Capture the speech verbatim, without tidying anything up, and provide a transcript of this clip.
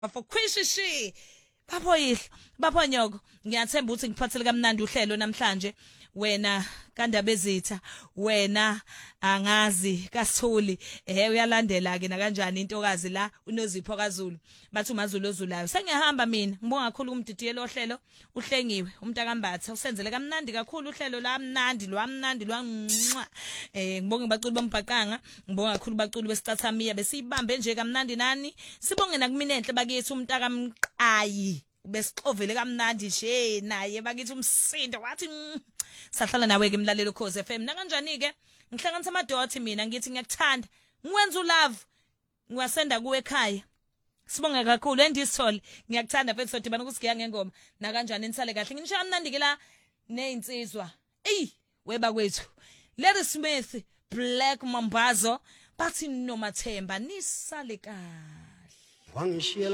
for kwishishi bapho yihlo bapho nyoko ngiyathemba ukuthi ngiphathele kamnandi uhlelo namhlanje wena kandaba ezitha wena angazi kaSithuli eh uyalandela ke na kanjani intokazi la uNozipho kaZulu bathi uMazulu ozulayo sengiyahamba mina ngibonga kakhulu umdidiyelo ohlelo uhlengiwe umntakambatha usenzele kamnandi kakhulu uhlelo la mnandi lwamnandi lwanqa eh ngibonga baculi bombhaqanga ngibonga kakhulu baculi besitathamiya besibambe nje kamnandi nani sibonge nakumina enhle bakithi umntakamqayi besixovele kamnandi nje naye bakithi umsindo wathi sahlala nawe ke mlalelo Khosi F M na kanjani ke ngihlanganisa amadothi mina ngithi ngiyakuthanda ngiwenza ulove ngiwasenda kuwe ekhaya sibonga kakhulu endisithole ngiyakuthanda mfethu sodibana kusigiya ngengoma na kanjani nisale kahle nginishaya mnandi ke la nezinsizwa ey weba kwethu Larry Smith Black Mambazo bathi nomathemba nisale kahle